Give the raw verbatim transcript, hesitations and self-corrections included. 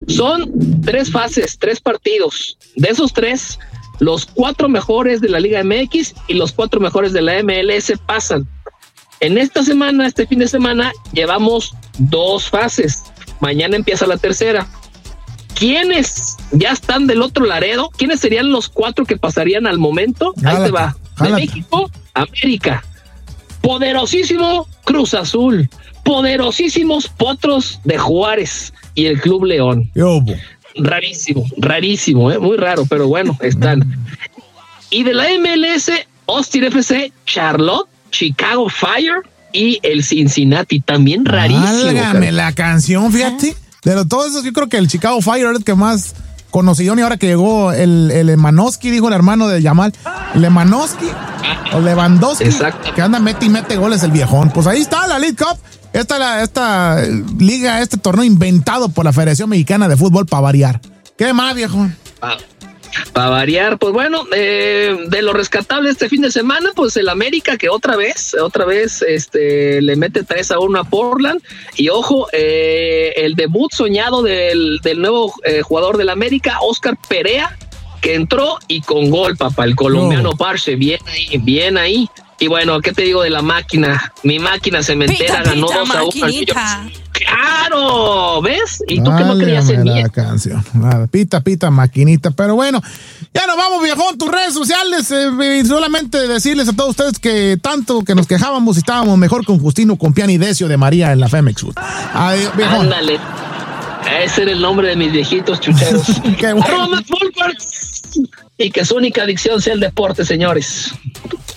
Son tres fases, tres partidos. De esos tres, los cuatro mejores de la Liga M X y los cuatro mejores de la M L S pasan. En esta semana, este fin de semana, llevamos dos fases. Mañana empieza la tercera. ¿Quiénes ya están del otro Laredo? ¿Quiénes serían los cuatro que pasarían al momento? Jálate, Ahí te va. De jálate. México, América. Poderosísimo Cruz Azul. Poderosísimos Potros de Juárez y el Club León. Yo, bo. Rarísimo, rarísimo, ¿eh? Muy raro, pero bueno, están. Y de la M L S, Austin F C, Charlotte, Chicago Fire y el Cincinnati, también rarísimo. Válgame la canción, fíjate. De lo- todos esos, yo creo que el Chicago Fire es el que más conoció, y ahora que llegó el, el Lewandowski, dijo el hermano de Yamal, Lewandowski o Lewandowski, Exacto. que anda mete y mete goles el viejón. Pues ahí está la League Cup, esta, la, esta liga, este torneo inventado por la Federación Mexicana de Fútbol para variar. ¿Qué más, viejón? Para variar, pues bueno, eh, de lo rescatable este fin de semana, pues el América, que otra vez, otra vez este, le mete tres a uno a Portland. Y ojo, eh, el debut soñado del, del nuevo eh, jugador del América, Oscar Perea, que entró y con gol, papá, el colombiano No. Parche, bien ahí, bien ahí. Y bueno, ¿qué te digo de la máquina? Mi máquina cementera Pita, ganó pita, dos a uno al maquinita. Millos. ¡Claro! ¿Ves? ¿Y tú que no creías en Válgame mí? la canción. Nada, pita, pita, maquinita. Pero bueno, ya nos vamos, viejón. Tus redes sociales. Eh, y solamente decirles a todos ustedes que tanto que nos quejábamos y estábamos mejor con Justino, con Piani y Decio de María en la Femex Sud. Adiós, viejón. Ándale. Ese era el nombre de mis viejitos chucheros. Qué bueno. Arroba Matt Wolpers. Y que su única adicción sea el deporte, señores.